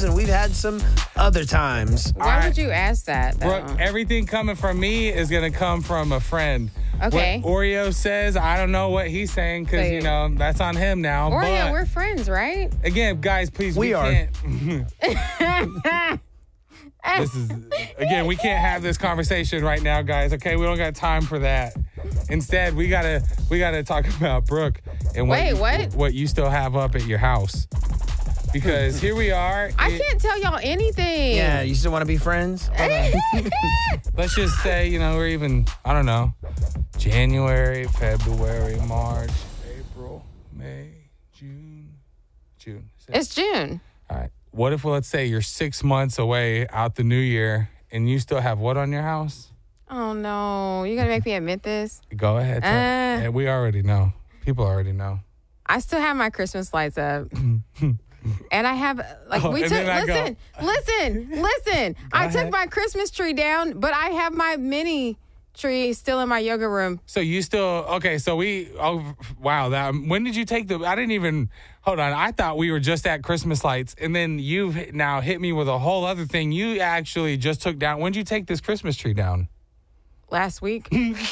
times, and we've had some other times. Why would you ask that, though? Brooke, everything coming from me is going to come from a friend. Okay. What Oreo says, I don't know what he's saying because, Wait. that's on him now. Oreo, but we're friends, right? again, guys, please, we are. can't. We can't have this conversation right now, guys. Okay, we don't got time for that. Instead, we gotta talk about Brooke and what you still have up at your house. Because here we are. I can't tell y'all anything. Yeah, you still want to be friends? Let's just say, we're even, I don't know, January, February, March, April, May, June. It's June. All right. What if, let's say, you're 6 months away out the new year and you still have what on your house? Oh, no. You going to make me admit this? Go ahead. Yeah, we already know. People already know. I still have my Christmas lights up. And I have, listen. I took my Christmas tree down, but I have my mini tree still in my yoga room. So you still, okay, so when did you take I didn't even, hold on, I thought we were just at Christmas lights, and then you've now hit me with a whole other thing. You actually just took down, when did you take this Christmas tree down? Last week.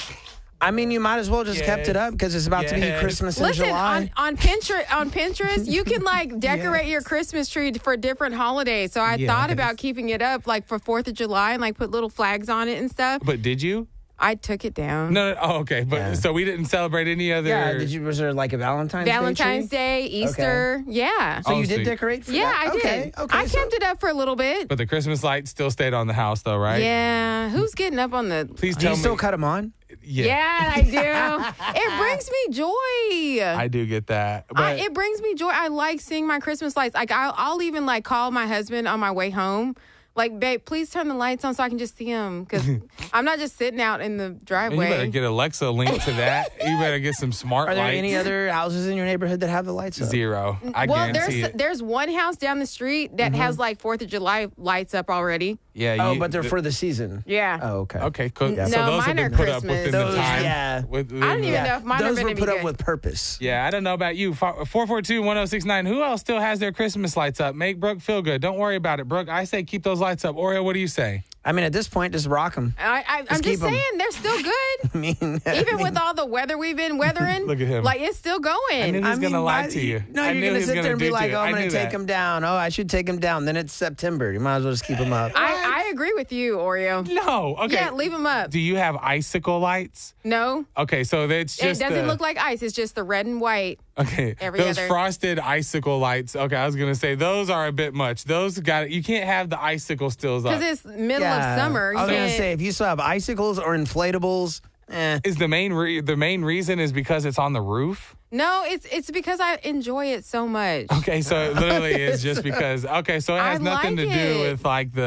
I mean, you might as well just kept it up because it's about to be Christmas in July. On Pinterest, you can decorate your Christmas tree for different holidays. So I thought about keeping it up for 4th of July and put little flags on it and stuff. But did you? I took it down. No. Oh, okay. But so we didn't celebrate any other. Yeah. Was there a Valentine's Day, Easter? Okay. Yeah. So you did decorate for that? Yeah, I did. Okay. I kept it up for a little bit. But the Christmas lights still stayed on the house, though, right? Yeah. Who's getting up on the? Please tell me. Do you still cut them on? Yeah, I do. It brings me joy. I do get that. But it brings me joy. I like seeing my Christmas lights. I'll even call my husband on my way home. Babe, please turn the lights on so I can just see them. Because I'm not just sitting out in the driveway. You better get Alexa linked to that. You better get some smart lights. Are there any other houses in your neighborhood that have the lights up? Zero. I guarantee it. There's one house down the street that has 4th of July lights up already. Yeah. But they're for the season. Yeah. Oh, okay. Okay, cool. Yeah. So No, those have mine been are put up Christmas. within the time. Yeah. I don't even know if mine are Those going were to be put up good. with purpose. Yeah, I don't know about you. 442-1069. Who else still has their Christmas lights up? Make Brooke feel good. Don't worry about it, Brooke. I say keep those lights up. Oreo, what do you say? I mean, at this point, just rock them. I'm just saying, they're still good. Even with all the weather we've been weathering. Look at him. It's still going. I knew he was going to lie to you. No, you're going to sit there and be like, I'm going to take them down. Oh, I should take them down. Then it's September. You might as well just keep them up. I agree with you, Oreo. No. Okay. Yeah, leave them up. Do you have icicle lights? No. Okay, so it's just it doesn't look like ice. It's just the red and white. Okay. Those frosted icicle lights. Okay, I was going to say those are a bit much. You can't have the icicle stills up. Because it's middle of summer. I was going to say, if you still have icicles or inflatables, Is the main reason is because it's on the roof? No, it's because I enjoy it so much. Okay, so literally it's just because. Okay, so it has nothing to do with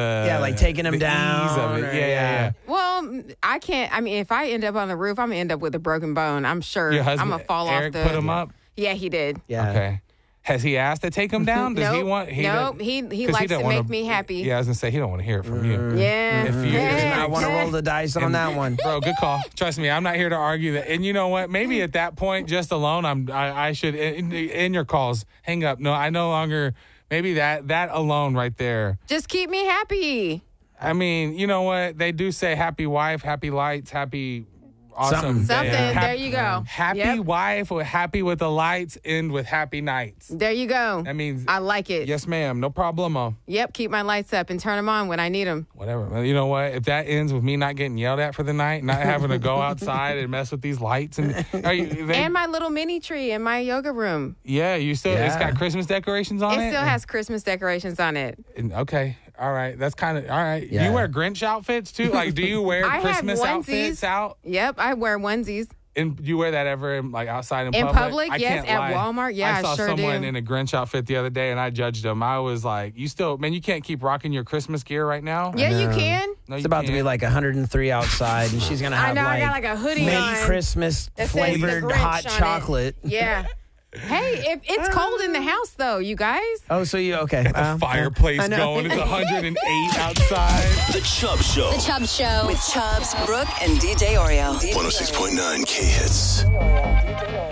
taking them down. Ease of it. Yeah. Well, I can't. I mean, if I end up on the roof, I'm gonna end up with a broken bone. I'm sure. Your husband, I'm gonna fall Eric, off the. put him up. Yeah, he did. Yeah. Okay. Has he asked to take him down? Does he want? He likes to make me happy. Yeah, I was gonna say he don't want to hear it from you. Yeah. If you does not want to roll the dice on that one, bro. Good call. Trust me, I'm not here to argue that. And you know what? Maybe at that point, just alone, I should in your calls hang up. No, I no longer. Maybe that alone right there. Just keep me happy. I mean, you know what? They do say happy wife, happy lights, happy. Awesome. Something. There you go. Happy wife or happy with the lights, end with happy nights. There you go. That means I like it. Yes, ma'am. No problemo. Yep. Keep my lights up and turn them on when I need them. Whatever. Well, you know what? If that ends with me not getting yelled at for the night, not having to go outside and mess with these lights and my little mini tree in my yoga room. Yeah, it's got Christmas decorations on it. It still has Christmas decorations on it. Okay. All right. That's kind of all right. Yeah. You wear Grinch outfits too? Like, do you wear Christmas outfits out? Yep, I wear onesies. And do you wear that ever outside in public? In public, yes. At Walmart, yeah, I saw sure someone do. in a Grinch outfit the other day, and I judged him. I was like, "You can't keep rocking your Christmas gear right now." Yeah, you can. No, it's about to be 103 outside, and she's gonna have I got a hoodie on. Christmas flavored hot chocolate. Yeah. Hey, if it's cold in the house, though, you guys. Oh, so you okay? The fireplace going. It's 108 outside. The Chubb Show. The Chubb Show with Chubbs, Brooke, and DJ Oreo. 106.9 K-Hits.